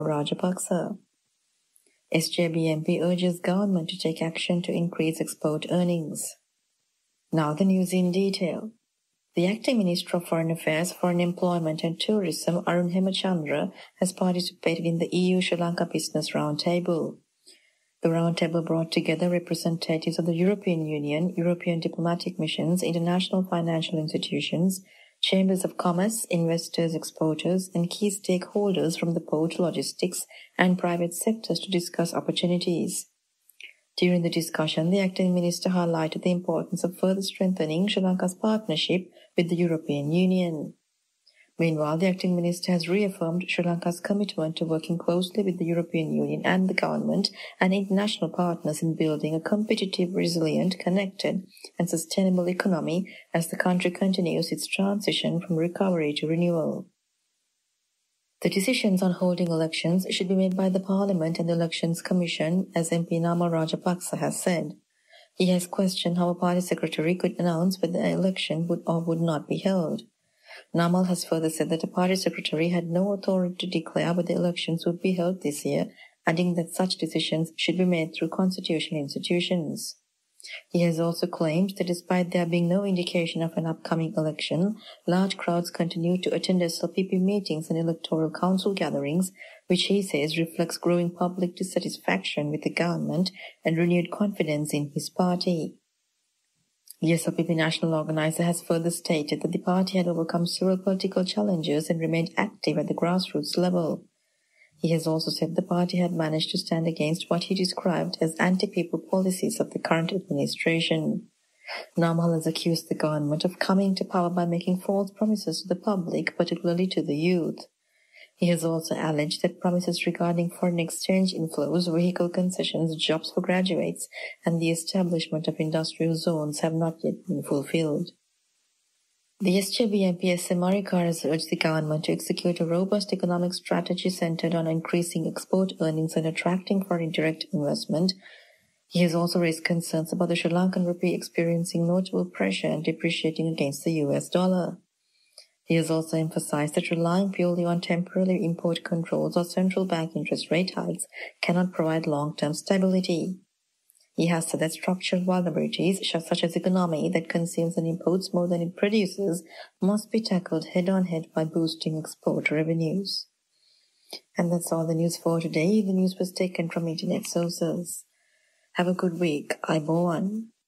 Rajapaksa. SJBMP urges government to take action to increase export earnings. Now the news in detail. The Acting Minister of Foreign Affairs, Foreign Employment and Tourism, Arun Hemachandra, has participated in the EU-Sri Lanka Business Roundtable. The roundtable brought together representatives of the European Union, European diplomatic missions, international financial institutions, chambers of commerce, investors, exporters, and key stakeholders from the port, logistics, and private sectors to discuss opportunities. During the discussion, the acting minister highlighted the importance of further strengthening Sri Lanka's partnership with the European Union. Meanwhile, the acting minister has reaffirmed Sri Lanka's commitment to working closely with the European Union and the government and international partners in building a competitive, resilient, connected, and sustainable economy as the country continues its transition from recovery to renewal. The decisions on holding elections should be made by the Parliament and the Elections Commission, as MP Namal Rajapaksa has said. He has questioned how a party secretary could announce whether an election would or would not be held. Namal has further said that the party secretary had no authority to declare whether elections would be held this year, adding that such decisions should be made through constitutional institutions. He has also claimed that despite there being no indication of an upcoming election, large crowds continue to attend SLPP meetings and electoral council gatherings, which he says reflects growing public dissatisfaction with the government and renewed confidence in his party. The SLPP national organizer has further stated that the party had overcome several political challenges and remained active at the grassroots level. He has also said the party had managed to stand against what he described as anti-people policies of the current administration. Namal has accused the government of coming to power by making false promises to the public, particularly to the youth. He has also alleged that promises regarding foreign exchange inflows, vehicle concessions, jobs for graduates, and the establishment of industrial zones have not yet been fulfilled. The SJBMP SM Marikar has urged the government to execute a robust economic strategy centered on increasing export earnings and attracting foreign direct investment. He has also raised concerns about the Sri Lankan rupee experiencing notable pressure and depreciating against the US dollar. He has also emphasized that relying purely on temporary import controls or central bank interest rate hikes cannot provide long-term stability. He has said that structural vulnerabilities, such as economy that consumes and imports more than it produces, must be tackled head-on-head by boosting export revenues. And that's all the news for today. The news was taken from internet sources. Have a good week. Ayubowan.